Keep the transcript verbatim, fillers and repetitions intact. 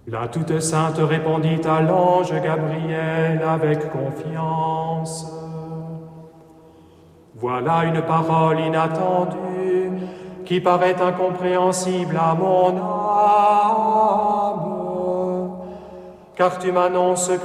La toute sainte répondit à l'ange Gabriel avec confiance. Voilà une parole inattendue qui paraît incompréhensible à mon âme, car tu m'annonces que